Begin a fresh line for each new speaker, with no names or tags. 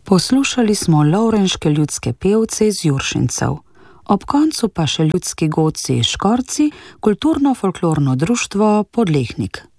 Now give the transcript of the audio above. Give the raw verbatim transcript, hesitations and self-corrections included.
Poslušali smo lovrenške ljudske pevce iz Juršincev. Ob koncu pa še ljudski godci iz Škorci, kulturno-folklorno društvo Podlehnik.